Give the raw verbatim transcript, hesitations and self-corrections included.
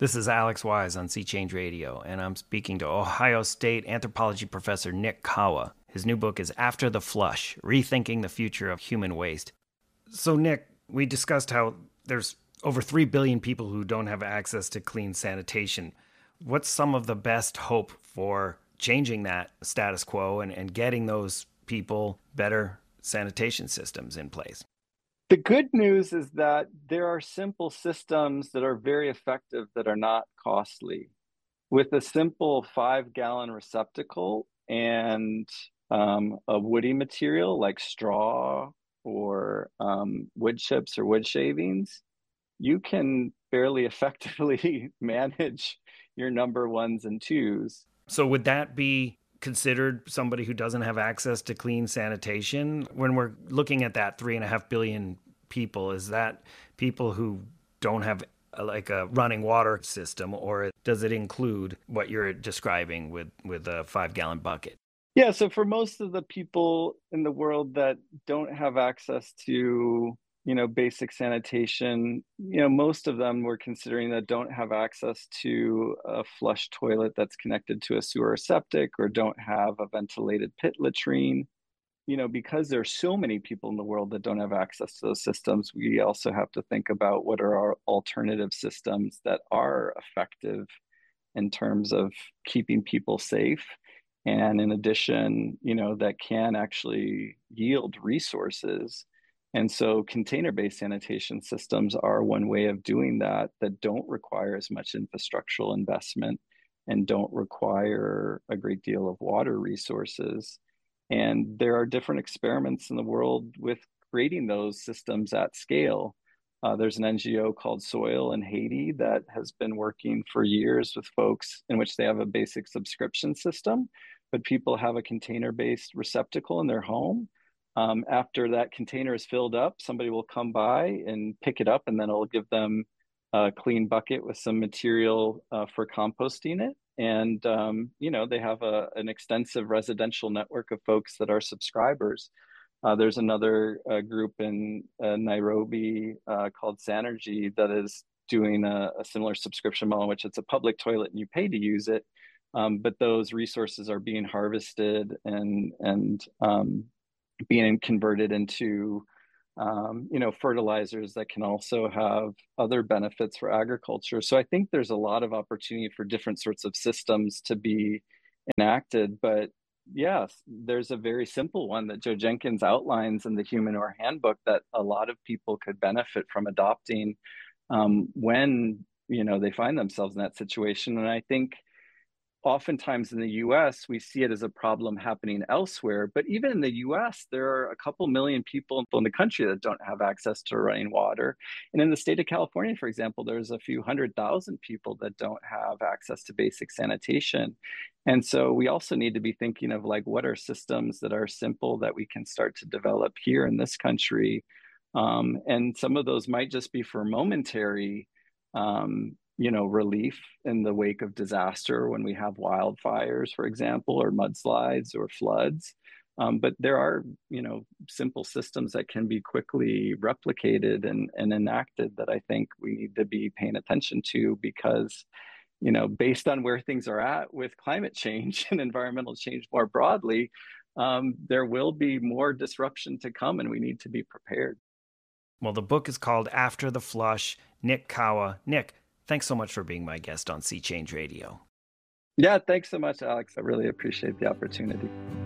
This is Alex Wise on Sea Change Radio, and I'm speaking to Ohio State anthropology professor Nick Kawa. His new book is After the Flush, Rethinking the Future of Human Waste. So, Nick, we discussed how there's over three billion people who don't have access to clean sanitation. What's some of the best hope for changing that status quo and, and getting those people better sanitation systems in place? The good news is that there are simple systems that are very effective that are not costly. With a simple five gallon receptacle and um, a woody material like straw or um, wood chips or wood shavings, you can fairly effectively manage your number ones and twos. So would that be considered somebody who doesn't have access to clean sanitation? When we're looking at that three and a half billion people, is that people who don't have a, like a running water system, or does it include what you're describing with, with a five gallon bucket? Yeah, so for most of the people in the world that don't have access to, you know, basic sanitation, you know, most of them we're considering that don't have access to a flush toilet that's connected to a sewer or septic, or don't have a ventilated pit latrine. You know, because there's so many people in the world that don't have access to those systems, we also have to think about what are our alternative systems that are effective in terms of keeping people safe. And in addition, you know, that can actually yield resources. And so container-based sanitation systems are one way of doing that, that don't require as much infrastructural investment and don't require a great deal of water resources. And there are different experiments in the world with creating those systems at scale. Uh, there's an N G O called Soil in Haiti that has been working for years with folks in which they have a basic subscription system, but people have a container-based receptacle in their home. Um, after that container is filled up, somebody will come by and pick it up, and then it'll give them a clean bucket with some material uh, for composting it. And, um, you know, they have a, an extensive residential network of folks that are subscribers. Uh, there's another uh, group in uh, Nairobi uh, called Sanergy that is doing a, a similar subscription model, in which it's a public toilet and you pay to use it. Um, but those resources are being harvested and, and um, being converted into um, you know, fertilizers that can also have other benefits for agriculture. So I think there's a lot of opportunity for different sorts of systems to be enacted. But yes, there's a very simple one that Joe Jenkins outlines in the Humanure Handbook that a lot of people could benefit from adopting um, when, you know, they find themselves in that situation. And I think oftentimes in the U S, we see it as a problem happening elsewhere. But even in the U S, there are a couple million people in the country that don't have access to running water. And in the state of California, for example, there's a few hundred thousand people that don't have access to basic sanitation. And so we also need to be thinking of like, what are systems that are simple that we can start to develop here in this country? Um, and some of those might just be for momentary um, you know, relief in the wake of disaster when we have wildfires, for example, or mudslides or floods. Um, but there are, you know, simple systems that can be quickly replicated and, and enacted that I think we need to be paying attention to because, you know, based on where things are at with climate change and environmental change more broadly, um, there will be more disruption to come and we need to be prepared. Well, the book is called After the Flush. Nick Kawa. Nick, thanks so much for being my guest on Sea Change Radio. Yeah, thanks so much, Alex. I really appreciate the opportunity.